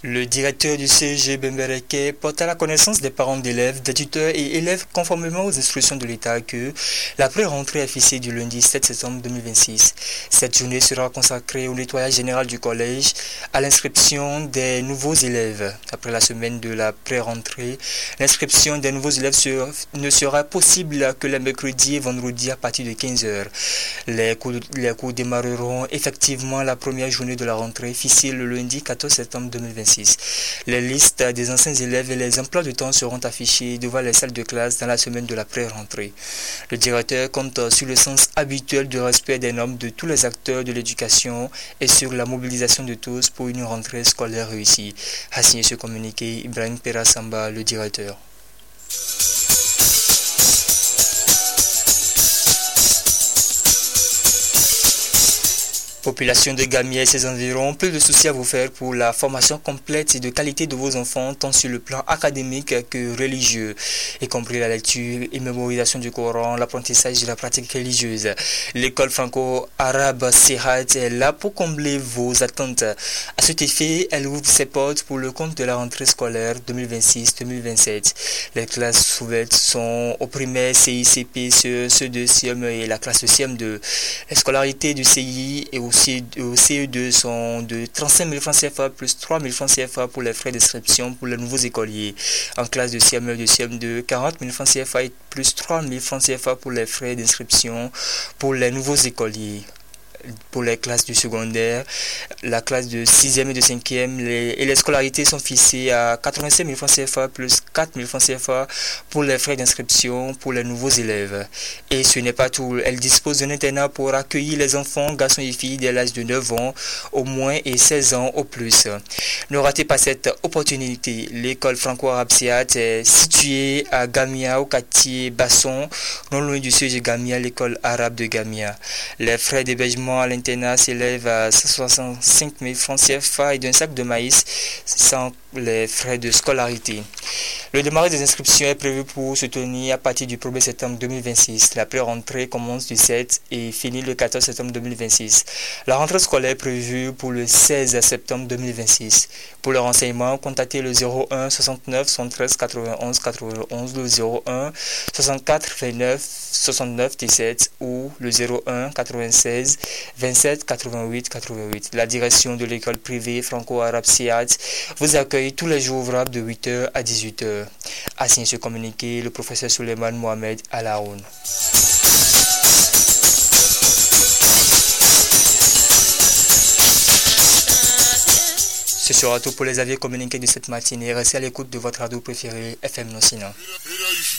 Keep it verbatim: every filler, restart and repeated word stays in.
Le directeur du C E G Bembereke porte à la connaissance des parents d'élèves, des tuteurs et élèves conformément aux instructions de l'État que la pré-rentrée est fixée du lundi sept septembre deux mille vingt-six. Cette journée sera consacrée au nettoyage général du collège, à l'inscription des nouveaux élèves. Après la semaine de la pré-rentrée, l'inscription des nouveaux élèves sur, ne sera possible que les mercredis et vendredis à partir de quinze heures. Les cours, les cours démarreront effectivement la première journée de la rentrée fixée le lundi quatorze septembre deux mille vingt-six. Les listes des anciens élèves et les emplois de temps seront affichés devant les salles de classe dans la semaine de la pré-rentrée. Le directeur compte sur le sens habituel du respect des normes de tous les acteurs de l'éducation et sur la mobilisation de tous pour une rentrée scolaire réussie. A signé ce communiqué Ibrahim Pera Samba, le directeur. Population de Gamia et ses environs, peu de soucis à vous faire pour la formation complète et de qualité de vos enfants, tant sur le plan académique que religieux, y compris la lecture et mémorisation du Coran, l'apprentissage de la pratique religieuse. L'école franco-arabe Sirat est là pour combler vos attentes. À cet effet, elle ouvre ses portes pour le compte de la rentrée scolaire deux mille vingt-six deux mille vingt-sept. Les classes ouvertes sont au primaire C I C P, ceux de C M et la classe de C M deux. Les scolarités du C I et au au C E deux sont de trente-cinq mille francs C F A plus trois mille francs C F A pour les frais d'inscription pour les nouveaux écoliers. En classe de C M un et de C M deux, quarante mille francs C F A et plus trois mille francs C F A pour les frais d'inscription pour les nouveaux écoliers. Pour les classes du secondaire, la classe de sixième et de cinquième les, et les scolarités sont fixées à quatre-vingt-cinq mille francs C F A plus quatre mille francs C F A pour les frais d'inscription pour les nouveaux élèves. Et ce n'est pas tout, elle dispose d'un internat pour accueillir les enfants, garçons et filles dès l'âge de neuf ans au moins et seize ans au plus. Ne ratez pas cette opportunité. L'école franco-arabe Siat est située à Gamia au quartier Basson, non loin du C E G Gamia, l'école arabe de Gamia. Les frais d'hébergement à l'internat s'élève à cent soixante-cinq mille francs C F A et d'un sac de maïs sans les frais de scolarité. Le démarrage des inscriptions est prévu pour se tenir à partir du premier septembre deux mille vingt-six. La pré-rentrée commence du sept et finit le quatorze septembre deux mille vingt-six. La rentrée scolaire est prévue pour le seize septembre deux mille vingt-six. Pour le renseignement, contactez le zéro un soixante-neuf soixante-treize quatre-vingt-onze quatre-vingt-onze, le zéro un soixante-quatre vingt-neuf soixante-neuf dix-sept ou le zéro un quatre-vingt-seize vingt-sept quatre-vingt-huit quatre-vingt-huit. La direction de l'école privée franco-arabe Siat vous accueille tous les jours ouvrables de huit heures à dix-huit heures. A signé ce communiqué le professeur Suleiman Mohamed Alaoun. Ce sera tout pour les avis communiqués de cette matinée. Restez à l'écoute de votre radio préférée F M Nocina.